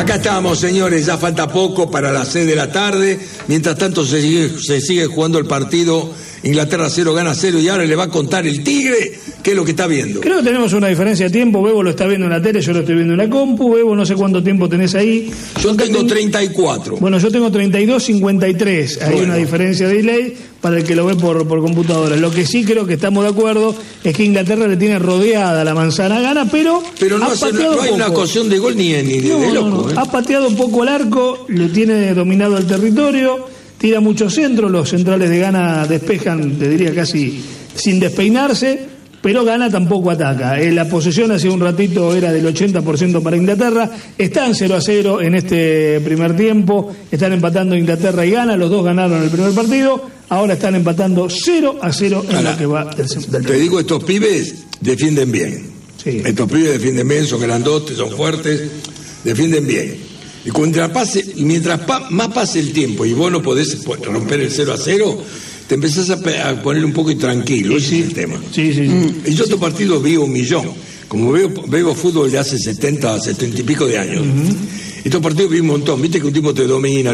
Acá estamos, señores, ya falta poco para las 6 de la tarde. Mientras tanto se sigue jugando el partido. Inglaterra 0 gana 0 y ahora le va a contar el Tigre qué es lo que está viendo. Creo que tenemos una diferencia de tiempo. Bebo lo está viendo en la tele, yo lo estoy viendo en la compu. Bebo, no sé cuánto tiempo tenés ahí. Yo tengo 34. Bueno, yo tengo 32-53. Hay una diferencia de delay para el que lo ve por computadora. Lo que sí creo que estamos de acuerdo es que Inglaterra le tiene rodeada la manzana gana, pero no hay una ocasión de gol ni de loco. Ha pateado poco el arco, lo tiene dominado el territorio, tira mucho centro, los centrales de Ghana despejan, te diría casi sin despeinarse, pero Ghana tampoco ataca. La posesión hace un ratito era del 80% para Inglaterra. Están 0-0 en este primer tiempo, están empatando Inglaterra y Ghana, los dos ganaron el primer partido, ahora están empatando 0-0 en lo que va del tiempo. Te digo, estos pibes defienden bien. Sí. Estos pibes defienden bien, son grandotes, son fuertes, defienden bien. Y mientras más pase el tiempo y vos no podés romper el 0-0, te empezás a poner un poco intranquilo. Ese es el tema. Sí. Y yo estos partidos vi 1.000.000. Como veo fútbol de hace 70 y pico de años. Estos partidos vi un montón. Viste que un tipo te domina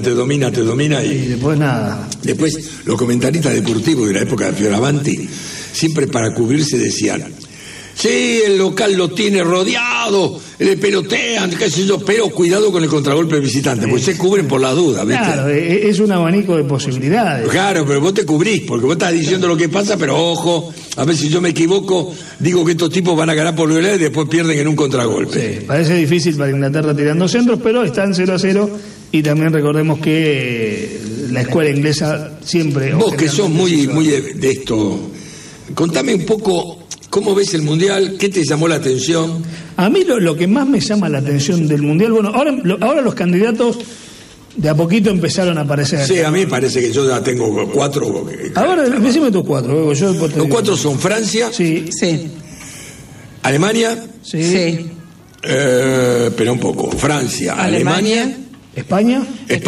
y después nada. Después los comentaristas deportivos de la época de Fioravanti, siempre para cubrirse decían: sí, el local lo tiene rodeado, le pelotean, qué sé yo, pero cuidado con el contragolpe visitante, porque se cubren por la duda, ¿viste? Claro, es un abanico de posibilidades. Claro, pero vos te cubrís, porque vos estás diciendo lo que pasa, pero ojo, a ver si yo me equivoco, digo que estos tipos van a ganar por goleada y después pierden en un contragolpe. Sí, parece difícil para Inglaterra tirando centros, pero están 0-0, y también recordemos que la escuela inglesa siempre... Vos que sos muy de esto, contame un poco... ¿Cómo ves el Mundial? ¿Qué te llamó la atención? A mí lo que más me llama la atención del Mundial, bueno, ahora los candidatos de a poquito empezaron a aparecer. Sí, a mí parece que yo ya tengo 4. Ahora, decime tus 4. Los 4 son Francia. Sí. Alemania. Sí. Pero un poco. Francia, Alemania. España.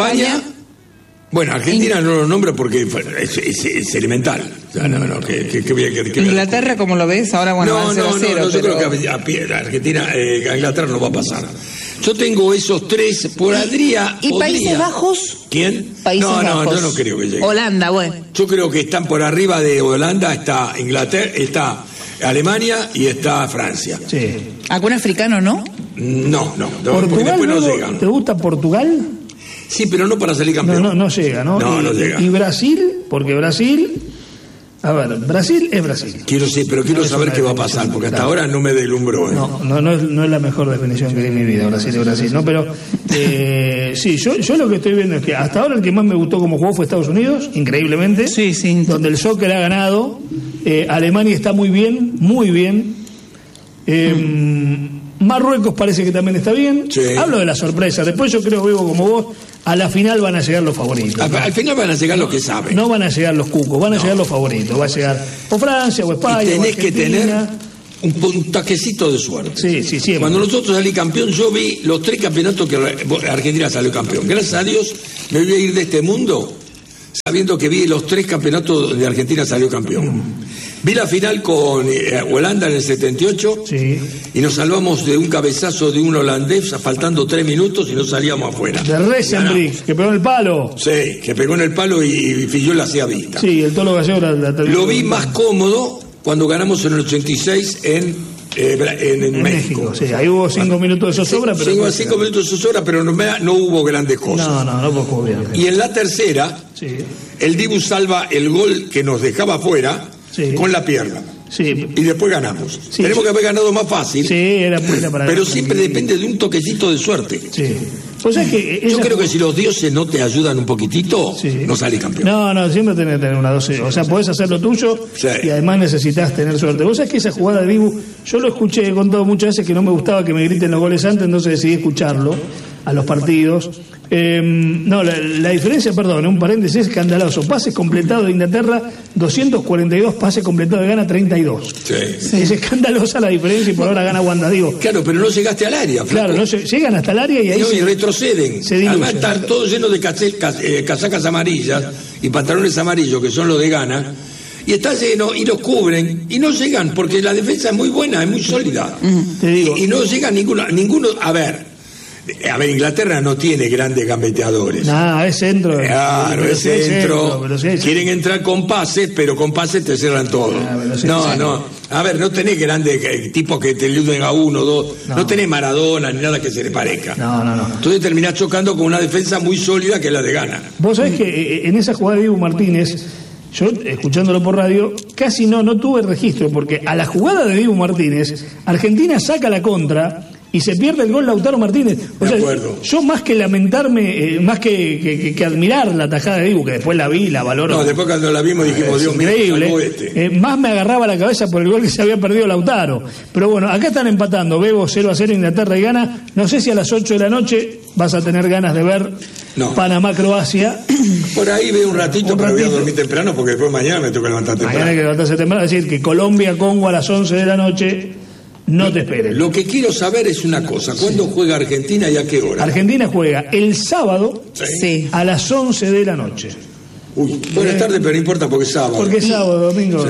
Bueno, Argentina no lo nombro porque es elemental. O sea, que Inglaterra, ¿cómo lo ves? Ahora, bueno, van 0-0. No, yo creo que a Inglaterra no va a pasar. Yo tengo esos 3, podría. Países Bajos? ¿Quién? Países Bajos. Yo no creo que llegue. Holanda, bueno. Yo creo que están por arriba de Holanda, está Inglaterra, está Alemania y está Francia. Sí. ¿Algún africano, no? No. ¿Portugal después no llegan. ¿Te gusta Portugal? Sí, pero no para salir campeón. No llega, ¿no? No llega. ¿Y Brasil? Porque Brasil... A ver, Brasil es Brasil. Quiero saber qué va a pasar, porque hasta ahora no me deslumbró. No es la mejor definición que di en mi vida, Brasil es Brasil, ¿no? Pero sí, yo lo que estoy viendo es que hasta ahora el que más me gustó como jugó fue Estados Unidos, increíblemente. Sí. Donde el soccer ha ganado. Alemania está muy bien. Marruecos parece que también está bien. Sí. Hablo de la sorpresa. Después yo creo, Vivo, como vos, a la final van a llegar los favoritos. Al final van a llegar los que saben. No van a llegar los cucos, van a llegar los favoritos. Va a llegar o Francia o España. Y tenés o que tener un puntaquecito de suerte. Sí, siempre. Cuando nosotros salí campeón, yo vi los 3 campeonatos que Argentina salió campeón. Gracias a Dios me voy a ir de este mundo sabiendo que vi los 3 campeonatos donde Argentina salió campeón. Vi la final con Holanda en el 78 y nos salvamos de un cabezazo de un holandés faltando 3 minutos y no salíamos afuera. De Resenbrich, que pegó en el palo. Sí, que pegó en el palo y Fillol la hacía vista. Sí, el Tolo Gallego lo vi más cómodo cuando ganamos en el 86 en México. Sí, ahí hubo 5 minutos de zozobra, pero 5 minutos de zozobra, pero no hubo grandes cosas. No jugó bien. Y en la tercera, el Dibu salva el gol que nos dejaba afuera con la pierna. Sí. Y después ganamos. Tenemos que haber ganado más fácil. Sí, era para pero siempre depende de un toquecito de suerte. Sí. Pues es que yo creo que si los dioses no te ayudan un poquitito, no salís campeón. No, siempre tenés que tener una dosis. O sea, podés hacer lo tuyo y además necesitas tener suerte. Vos sabés que esa jugada de Dibu, yo lo escuché, he contado muchas veces que no me gustaba que me griten los goles antes, entonces decidí escucharlo a los partidos. La diferencia, perdón, un paréntesis, es escandaloso. Pases completados de Inglaterra, 242, pases completados de Ghana, 32. Sí. Es escandalosa la diferencia y por ahora gana Wanda, digo. Claro, pero no llegaste al área, flaco. Claro, llegan hasta el área y ahí y retroceden. Se diluyen. Además están todos llenos de casacas amarillas y pantalones amarillos, que son los de Ghana, y está lleno y los cubren y no llegan porque la defensa es muy buena, es muy sólida. Te digo. Y no llega ninguno. A ver, A ver, Inglaterra no tiene grandes gambeteadores. No, es centro. Claro, es centro. Quieren entrar con pases, pero con pases te cierran todo. No. A ver, no tenés grandes tipos que te eluden a uno, dos. No tenés Maradona ni nada que se le parezca. No. Entonces terminás chocando con una defensa muy sólida que es la de Ghana. Vos sabés que en esa jugada de Dibu Martínez, yo escuchándolo por radio, casi no tuve registro, porque a la jugada de Dibu Martínez, Argentina saca la contra y se pierde el gol Lautaro Martínez. O sea, yo más que lamentarme, más que admirar la tajada de Dibu, que después la vi, la valoro. No, después cuando la vimos dijimos, Dios mío, increíble. Más me agarraba la cabeza por el gol que se había perdido Lautaro. Pero bueno, acá están empatando, Bebo 0-0 Inglaterra y Ghana. No sé si a las 8 de la noche vas a tener ganas de ver Panamá-Croacia. Por ahí veo un ratito, pero voy a dormir temprano porque después mañana me toca levantar temprano. Mañana hay que levantarse temprano, es decir, que Colombia-Congo a las 11 de la noche. No te esperes. Lo que quiero saber es una cosa. ¿Cuándo juega Argentina y a qué hora? Argentina juega el sábado a las 11 de la noche. Buenas tardes, pero no importa porque es sábado. Porque es sábado, domingo.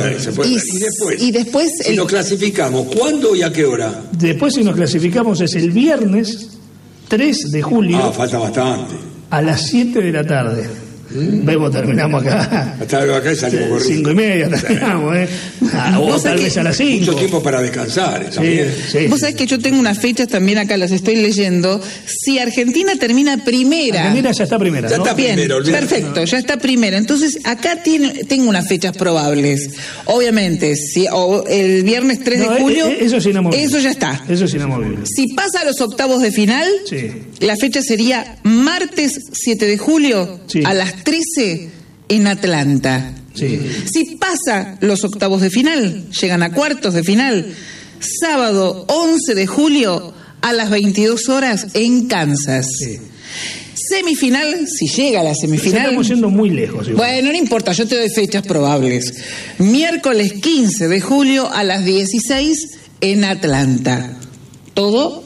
Y después si nos clasificamos, ¿cuándo y a qué hora? Después, si nos clasificamos, es el viernes 3 de julio. Falta bastante. A las 7 de la tarde. Bebo, terminamos acá. Hasta acá y salimos corriendo. 5:30 terminamos, o tal vez a las 5. Mucho tiempo para descansar. Sí. Vos sabés que yo tengo unas fechas también acá, las estoy leyendo. Si Argentina termina primera. Argentina ya está primera. Ya está primera, olvidate. Perfecto, ya está primera. Entonces, acá tengo unas fechas probables. Obviamente, si el viernes 3 de julio. Eso es inamovible. Eso ya está. Eso es inamovible. Si pasa a los octavos de final, la fecha sería martes 7 de julio a las 13 en Atlanta. Si pasa los octavos de final, llegan a cuartos de final, sábado 11 de julio a las 22 horas en Kansas. Semifinal, si llega a la semifinal. Estamos yendo muy lejos. Bueno, no importa, yo te doy fechas probables. Miércoles 15 de julio a las 16 en Atlanta. Todo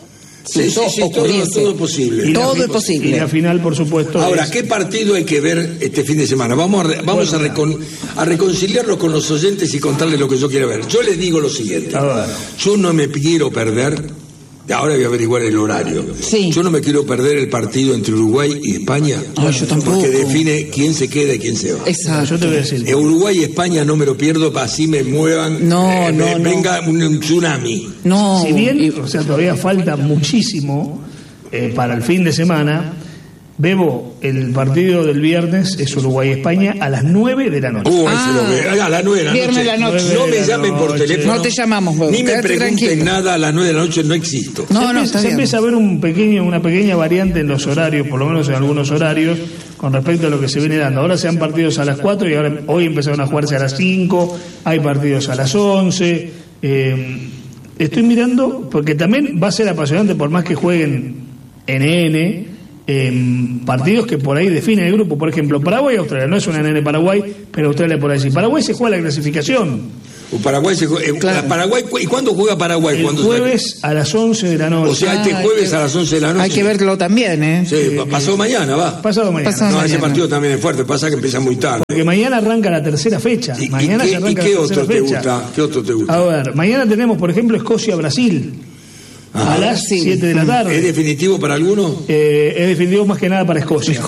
todo posible. Todo es posible. Y la final, por supuesto. Ahora, ¿qué partido hay que ver este fin de semana? Vamos a reconciliarlo con los oyentes y contarles lo que yo quiero ver. Yo les digo lo siguiente. Yo no me quiero perder. Ahora voy a averiguar el horario. Yo no me quiero perder el partido entre Uruguay y España. Yo tampoco. Porque define quién se queda y quién se va. Exacto. Yo te voy a decir. Uruguay y España no me lo pierdo, así me muevan. Venga un tsunami. Si bien, todavía falta muchísimo para el fin de semana. Bebo, el partido del viernes es Uruguay-España a las 9 de la noche. A las 9 de la noche. Viernes de la noche. No me llamen por teléfono. No te llamamos, Bebo. Ni me pregunten nada, a las 9 de la noche no existo. Se empieza a ver una pequeña variante en los horarios, por lo menos en algunos horarios, con respecto a lo que se viene dando. Ahora se dan partidos a las 4 y hoy empezaron a jugarse a las 5, hay partidos a las 11. Estoy mirando, porque también va a ser apasionante, por más que jueguen NN, partidos que por ahí definen el grupo. Por ejemplo, Paraguay-Australia, no es una NN Paraguay, pero Australia por ahí sí. Paraguay se juega la clasificación. Paraguay, ¿y cuándo juega Paraguay? El jueves a las 11 de la noche. O sea, este jueves a las 11 de la noche. Hay que verlo también, ¿eh? Sí, pasado mañana, va. Pasado mañana. No, ese partido también es fuerte, pasa que empieza muy tarde. Porque mañana arranca la tercera fecha. ¿Y qué otro te gusta? A ver, mañana tenemos, por ejemplo, Escocia-Brasil. A las 7 de la tarde. ¿Es definitivo para alguno? Es definitivo más que nada para Escocia.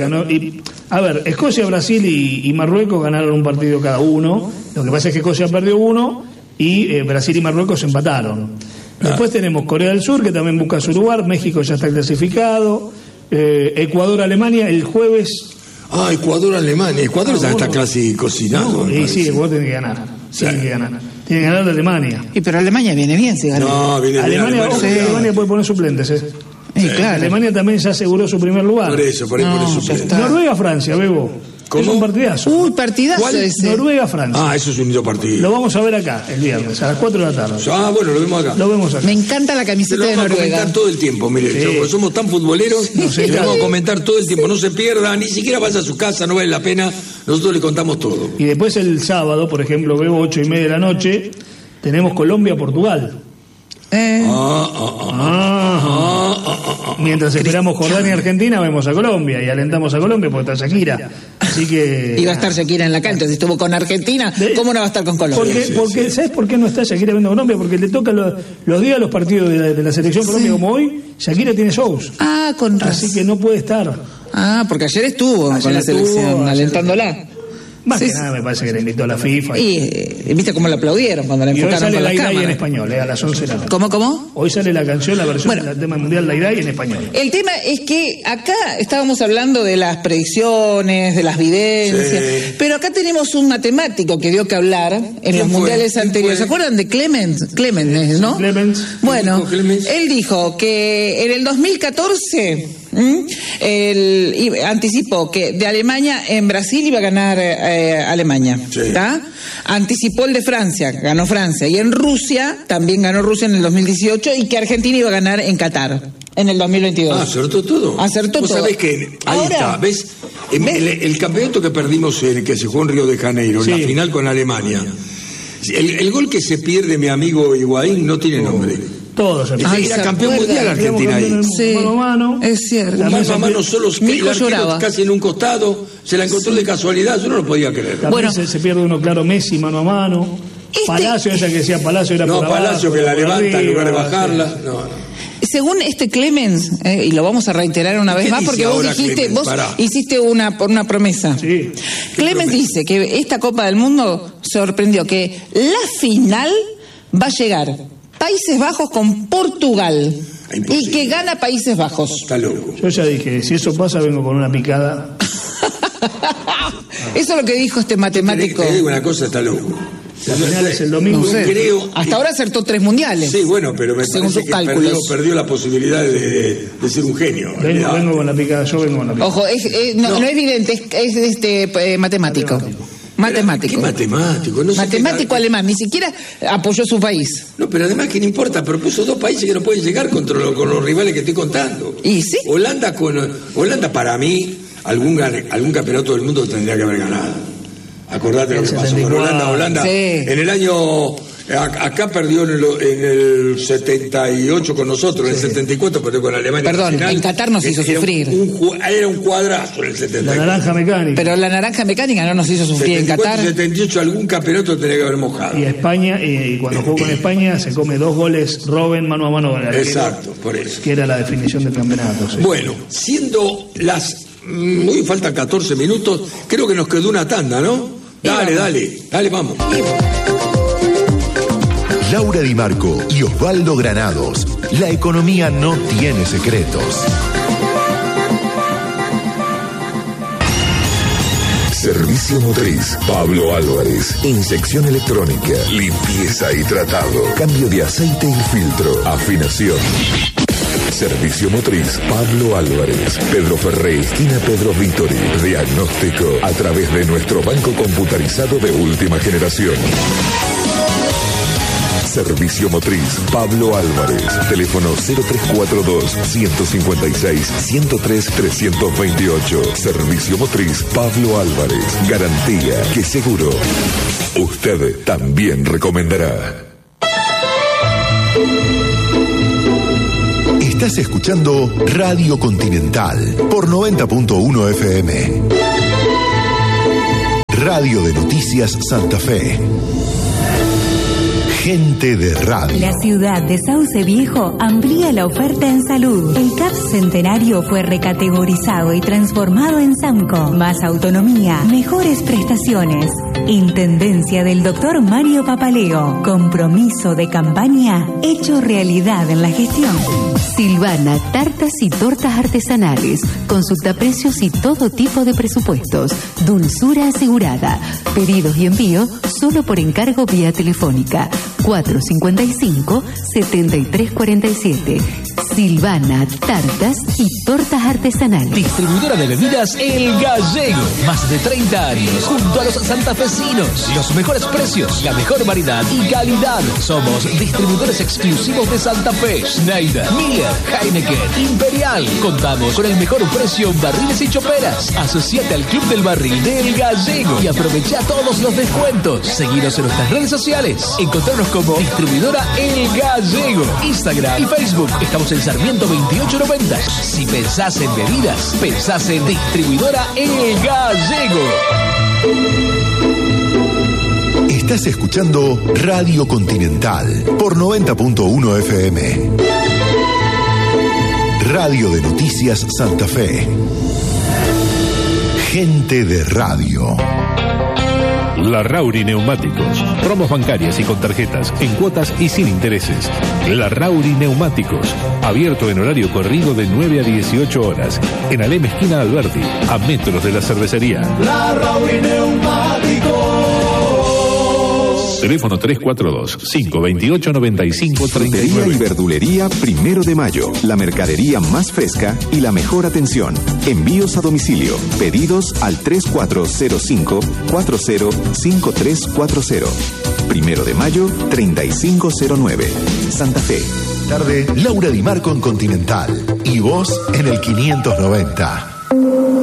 Escocia, Brasil y Marruecos ganaron un partido cada uno. Lo que pasa es que Escocia perdió uno y Brasil y Marruecos empataron. Después tenemos Corea del Sur, que también busca su lugar. México ya está clasificado. Ecuador-Alemania el jueves. Ecuador-Alemania. Ecuador ya está casi cocinado. Sí, Ecuador tiene que ganar. Tiene que ganar de Alemania. Pero Alemania viene bien, si gana. No, viene bien. Alemania puede poner suplentes, claro. Alemania también ya aseguró su primer lugar. Por eso pone suplentes. Noruega-Francia, Bebo. ¿Cómo? Es un partidazo. Partidazo ese. Noruega-Francia. Eso es un lindo partido. Lo vamos a ver acá el viernes, a las 4 de la tarde. Bueno, lo vemos acá. Me encanta la camiseta de Noruega. Lo vamos a comentar todo el tiempo, mire. Somos tan futboleros que lo vamos a comentar todo el tiempo. No se pierda, ni siquiera vaya a su casa, no vale la pena. Nosotros le contamos todo. Y después el sábado, por ejemplo, Bebo, 8:30 de la noche, tenemos Colombia-Portugal. Mientras esperamos Jordania y Argentina, vemos a Colombia y alentamos a Colombia porque está Shakira. Así que... Iba a estar Shakira en la cancha, si estuvo con Argentina, ¿cómo no va a estar con Colombia? Porque ¿sabes por qué no está Shakira viendo Colombia? Porque le toca los días a los partidos de la selección Colombia, como hoy, Shakira tiene shows. Con razón. Así que no puede estar. Porque ayer estuvo con la selección, alentándola. Más que nada me parece que le invitó a la FIFA. Y viste cómo la aplaudieron cuando la enfocaron con la cámara. Hoy sale la en español, a las 11 de la noche. ¿Cómo? Hoy sale la canción, la versión del tema mundial La Irai en español. El tema es que acá estábamos hablando de las predicciones, de las videncias, pero acá tenemos un matemático que dio que hablar en los mundiales anteriores. ¿Se acuerdan de Clemens, ¿no? Clemens. Bueno, él dijo que en el 2014 anticipó que de Alemania en Brasil iba a ganar Alemania, ¿está? Anticipó el de Francia, ganó Francia, y en Rusia, también ganó Rusia en el 2018, y que Argentina iba a ganar en Qatar en el 2022. Acertó todo. Acertó todo. Sabés que ahí está, ¿ves? El campeonato que perdimos, que se jugó en Río de Janeiro, la final con Alemania, el gol que se pierde mi amigo Higuaín no tiene nombre. Todos. Era campeón mundial Argentina ahí. Sí, mano a mano. es cierto. Mano a mano solo, Nico lloraba. casi en un costado, se la encontró de casualidad, yo no lo podía creer. También se pierde uno claro, Messi mano a mano. Palacio, esa que decía Palacio era por Palacio abajo, que la levanta arriba, en lugar de bajarla. No. Según Clemens, y lo vamos a reiterar una vez más porque vos dijiste, Clemens? Hiciste una promesa. Sí. Clemens dice que esta Copa del Mundo sorprendió que la final va a llegar Países Bajos con Portugal y que gana Países Bajos. Está loco. Yo ya dije, si eso pasa vengo con una picada. Eso es lo que dijo este matemático. Te digo una cosa, está loco. La final es el domingo. No sé. Hasta ahora acertó 3 mundiales. Sí, bueno, pero me según parece sus cálculos. perdió la posibilidad de ser un genio. Vengo con la picada, yo vengo con la picada. Ojo, no es evidente, es matemático. Matemático. ¿Qué matemático? No sé matemático alemán, ni siquiera apoyó su país. No, pero además que no importa, propuso 2 países que no pueden llegar con los rivales que estoy contando. ¿Y sí? Holanda para mí, algún campeonato del mundo tendría que haber ganado. Acordate lo que pasó con Holanda. Sí. En el año... Acá perdió en el 78 con nosotros, en el 74 perdió con Alemania. Perdón, en Qatar nos hizo sufrir. Era un cuadrazo en el 74. La naranja mecánica. Pero la naranja mecánica no nos hizo sufrir 74, en Qatar. 78 algún campeonato tenía que haber mojado. Y a España, y cuando jugó con España, se come 2 goles Robben mano a mano con el arquero. Exacto, por eso. Que era la definición del campeonato. Sí. Bueno, siendo hoy faltan 14 minutos, creo que nos quedó una tanda, ¿no? Dale, vamos. Laura Di Marco y Osvaldo Granados. La economía no tiene secretos. Servicio motriz, Pablo Álvarez. Inyección electrónica, limpieza y tratado. Cambio de aceite y filtro. Afinación. Servicio motriz, Pablo Álvarez. Pedro Ferré, esquina Pedro Vítori. Diagnóstico a través de nuestro banco computarizado de última generación. Servicio motriz, Pablo Álvarez. Teléfono 0342-156-103-328. Servicio motriz, Pablo Álvarez. Garantía que seguro usted también recomendará. Estás escuchando Radio Continental por 90.1 FM. Radio de Noticias Santa Fe. Gente de radio. La ciudad de Sauce Viejo amplía la oferta en salud. El CAP Centenario fue recategorizado y transformado en SAMCO. Más autonomía, mejores prestaciones. Intendencia del Dr. Mario Papaleo. Compromiso de campaña hecho realidad en la gestión. Silvana, tartas y tortas artesanales. Consulta precios y todo tipo de presupuestos. Dulzura asegurada. Pedidos y envío solo por encargo vía telefónica. 455-7347. Silvana, tartas y tortas artesanales. Distribuidora de bebidas El Gallego. Más de 30 años junto a los santafesinos. Los mejores precios, la mejor variedad y calidad. Somos distribuidores exclusivos de Santa Fe. Schneider, Miller, Heineken, Imperial. Contamos con el mejor precio en barriles y choperas. Asociate al Club del Barril de El Gallego y aprovecha todos los descuentos. Seguinos en nuestras redes sociales. Encontrarnos como distribuidora El Gallego. Instagram y Facebook. Estamos en Sarmiento 2890. Si pensás en bebidas, pensás en Distribuidora El Gallego. Estás escuchando Radio Continental por 90.1 FM. Radio de Noticias Santa Fe. Gente de radio. Larrauri Neumáticos. Promos bancarias y con tarjetas, en cuotas y sin intereses. Larrauri Neumáticos. Abierto en horario corrido de 9 a 18 horas. En Alem esquina Alberti, a metros de la cervecería. Larrauri Neumáticos. Teléfono 342-528-9539. Frutería y verdulería 1 de Mayo. La mercadería más fresca y la mejor atención. Envíos a domicilio. Pedidos al 3405-405340. 1 de Mayo 3509. Santa Fe. Tarde, Laura Di Marco en Continental. Y vos en el 590.